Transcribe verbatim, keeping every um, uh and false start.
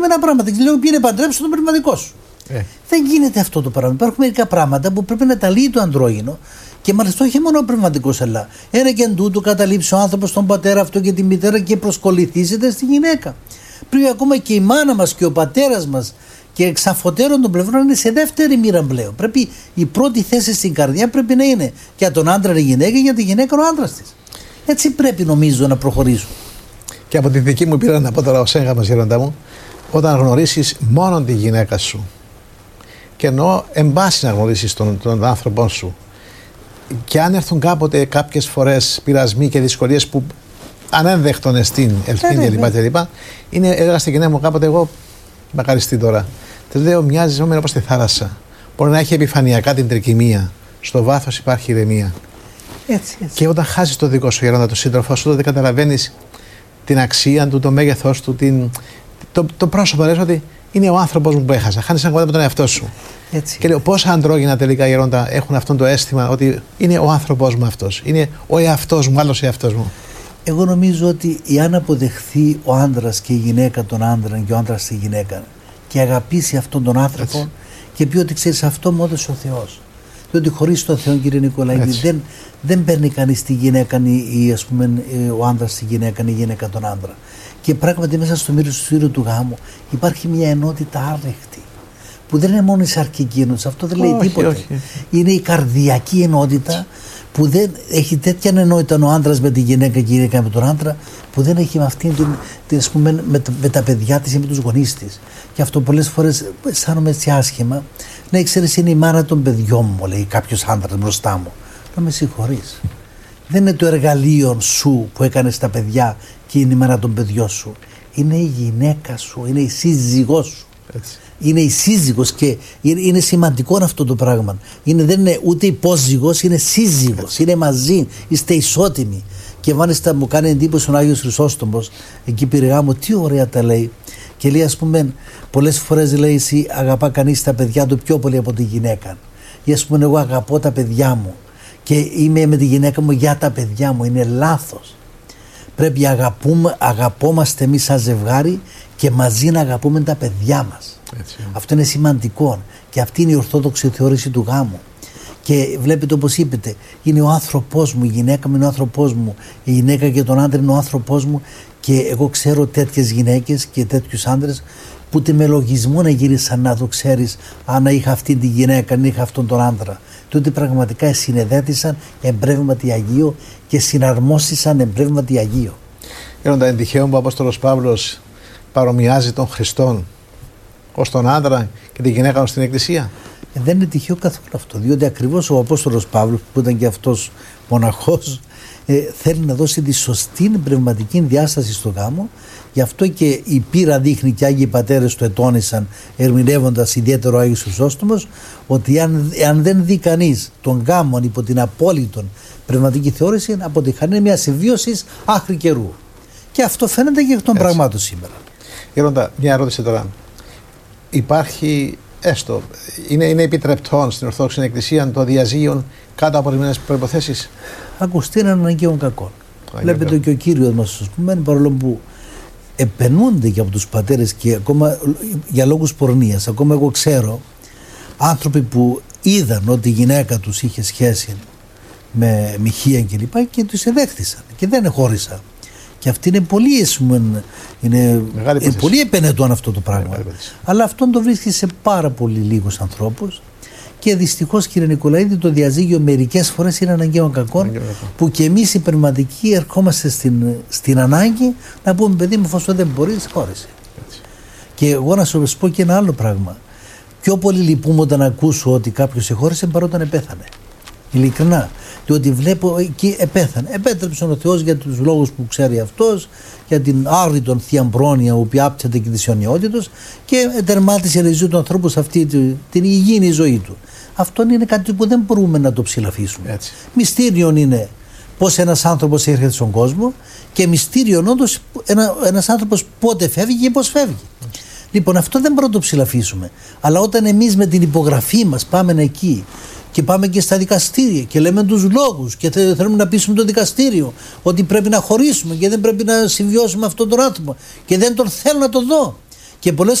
Με ένα πράγμα. Δεν λέω πήγαινε παντρέψου τον πνευματικό σου. Ε. Δεν γίνεται αυτό το πράγμα. Υπάρχουν μερικά πράγματα που πρέπει να τα λύει το ανδρόγυνο και μάλιστα όχι μόνο ο πνευματικός, αλλά ένα και εν τούτου καταλήψει ο άνθρωπος τον πατέρα αυτό και τη μητέρα και προσκοληθίζεται στη γυναίκα. Πρέπει ακόμα και η μάνα μας και ο πατέρας μας και εξ αφωτέρων των πλευρών είναι σε δεύτερη μοίρα πλέον. Πρέπει η πρώτη θέση στην καρδιά πρέπει να είναι για τον άντρα η γυναίκα και για τη γυναίκα ο άντρας της. Έτσι πρέπει νομίζω να προχωρήσουν. Και από τη δική μου πείρα να πω τώρα ως έγγαμος, Γέροντα μου, όταν γνωρίσεις μόνο τη γυναίκα σου, και εννοώ εν πάση να γνωρίσεις τον, τον άνθρωπό σου, και αν έρθουν κάποτε κάποιες φορές πειρασμοί και δυσκολίες που ανένδεκτον εστίν, ελθύν κλπ. Είναι, έλεγα στην γυναίκα μου κάποτε, εγώ μακαριστή τώρα, της λέω, μοιάζει ζώμενο όπως τη θάλασσα. Μπορεί να έχει επιφανειακά την τρικυμία, στο βάθος υπάρχει ηρεμία. Έτσι, έτσι. Και όταν χάσεις το δικό σου Γέροντα, τον σύντροφο σου, τότε καταλαβαίνεις την αξία του, το μέγεθός του, την, το, το πρόσωπο. Λες ότι είναι ο άνθρωπος μου που έχασα. Χάνεις ένα κομμάτι από τον εαυτό σου. Έτσι. Και λέω, πόσα αντρόγυνα τελικά, Γέροντα, έχουν αυτό το αίσθημα ότι είναι ο άνθρωπος μου αυτός. Είναι ο εαυτός μου, άλλος εαυτός μου. Εγώ νομίζω ότι εάν αποδεχθεί ο άντρας και η γυναίκα τον άντρα και ο άντρας τη γυναίκα και αγαπήσει αυτόν τον άνθρωπο, έτσι, και πει ότι ξέρεις, αυτό μου έδωσε ο Θεός. Διότι χωρίς τον Θεό, κύριε Νικολαίδη, δεν, δεν παίρνει κανείς τη γυναίκα, ή, ας πούμε, ο άντρας τη γυναίκα, η γυναίκα τον άντρα. Και πράγματι μέσα στο μυριστήριο του γάμου υπάρχει μια ενότητα άρρηκτη, που δεν είναι μόνο η σαρκική ενότητα, αυτό δεν λέει όχι, τίποτα. Όχι. Είναι η καρδιακή ενότητα που δεν έχει τέτοια ενότητα ο άντρας με τη γυναίκα και η γυναίκα με τον άντρα, που δεν έχει με αυτήν την, την ας πούμε, με, με τα παιδιά της ή με τους γονείς της. Και αυτό πολλές φορές αισθάνομαι έτσι άσχημα. Ναι, ξέρεις, είναι η μάνα των παιδιών μου, λέει κάποιος άντρας μπροστά μου. Να με συγχωρείς. Δεν είναι το εργαλείο σου που έκανες τα παιδιά και είναι η μάνα των παιδιών σου. Είναι η γυναίκα σου, είναι η σύζυγός σου. Έτσι. Είναι η σύζυγος και είναι σημαντικό αυτό το πράγμα. Είναι, δεν είναι ούτε υπόζυγος, είναι σύζυγος. Έτσι. Είναι μαζί, είστε ισότιμοι. Και μάλιστα μου κάνει εντύπωση ο Άγιος Χρυσόστομος, εκεί πήρε μου, τι ωραία τα λέει. Και λέει, ας πούμε, πολλές φορές λέει, εσύ αγαπά κανείς τα παιδιά του πιο πολύ από τη γυναίκα. Ή ας πούμε, εγώ αγαπώ τα παιδιά μου και είμαι με τη γυναίκα μου για τα παιδιά μου. Είναι λάθος. Πρέπει αγαπούμε, αγαπόμαστε εμείς σαν ζευγάρι και μαζί να αγαπούμε τα παιδιά μας. Έτσι. Αυτό είναι σημαντικό και αυτή είναι η ορθόδοξη θεώρηση του γάμου. Και βλέπετε, όπως είπετε, είναι ο άνθρωπός μου, η γυναίκα μου είναι ο άνθρωπός μου, η γυναίκα και τον άντρα είναι ο άνθρωπός μου. Και εγώ ξέρω τέτοιες γυναίκες και τέτοιους άντρες που ούτε με λογισμό να γύρισαν να το ξέρεις, αν είχα αυτή τη γυναίκα, αν είχα αυτόν τον άντρα. Τότε πραγματικά συνεδέτησαν εμπρεύματι Αγίο και συναρμόσισαν εμπρεύματι Αγίο. Γέροντα, είναι τυχαίο που ο Απόστολος Παύλος παρομοιάζει τον Χριστόν ως τον άντρα και τη γυναίκα στην Εκκλησία? Ε, δεν είναι τυχαίο καθόλου αυτό, διότι ακριβώς ο Απόστολος Παύλος, που ήταν και αυτός μοναχός, ε, θέλει να δώσει τη σωστή πνευματική διάσταση στο γάμο. Γι' αυτό και η πείρα δείχνει και οι Άγιοι Πατέρες το ετώνησαν, ερμηνεύοντας ιδιαίτερο ο Άγιος Χρυσόστομος, ότι αν, αν δεν δει κανείς τον γάμο υπό την απόλυτον πνευματική θεώρηση, αποτυχάνει μια συμβίωση άχρη καιρού. Και αυτό φαίνεται και εκ των πραγμάτων σήμερα. Γέροντα, μια ερώτηση τώρα. Υπάρχει, έστω, είναι, είναι επιτρεπτόν στην Ορθόδοξη Εκκλησία το διαζύγιο κάτω από ορισμένες προϋποθέσεις? Ακουστεί έναν αναγκαίων κακών. Βλέπετε και ο Κύριος μας, ας πούμε, παρόλο που επενούνται και από τους πατέρες και ακόμα για λόγους πορνείας. Ακόμα εγώ ξέρω άνθρωποι που είδαν ότι η γυναίκα τους είχε σχέση με μοιχεία και λοιπά και τους εδέχθησαν και δεν χώρισαν. Και αυτή είναι πολύ, είναι, είναι πολύ επενετών αυτό το πράγμα. Αλλά αυτό το βρίσκει σε πάρα πολύ λίγους ανθρώπους. Και δυστυχώς, κύριε Νικολαίδη, το διαζύγιο μερικές φορές είναι αναγκαίων κακών, που και εμείς οι πνευματικοί ερχόμαστε στην, στην ανάγκη να πούμε, παιδί μου, εφόσον δεν μπορείς, χώρισε. Και εγώ να σου πω και ένα άλλο πράγμα. Πιο πολύ λυπούμαι όταν ακούσω ότι κάποιος σε χώρισε παρά όταν επέθανε. Ειλικρινά. Διότι βλέπω εκεί επέθανε. Επέτρεψε ο Θεός για τους λόγους που ξέρει αυτός, για την άρρητον θεία πρόνοια, που άπτεται και της αιωνιότητος, και τερμάτισε η ζωή του ανθρώπου σε αυτή την υγιεινή ζωή του. Αυτό είναι κάτι που δεν μπορούμε να το ψηλαφίσουμε. Έτσι. Μυστήριον είναι πώς ένας άνθρωπος έρχεται στον κόσμο, και μυστήριον όντως ένα, ένας άνθρωπος πότε φεύγει και πώς φεύγει. Έτσι. Λοιπόν, αυτό δεν μπορούμε να το ψηλαφίσουμε. Αλλά όταν εμείς με την υπογραφή μας πάμε εκεί και πάμε και στα δικαστήρια και λέμε τους λόγους και θέλουμε να πείσουμε το δικαστήριο ότι πρέπει να χωρίσουμε και δεν πρέπει να συμβιώσουμε αυτόν τον άνθρωπο και δεν τον θέλω να το δω, Και πολλές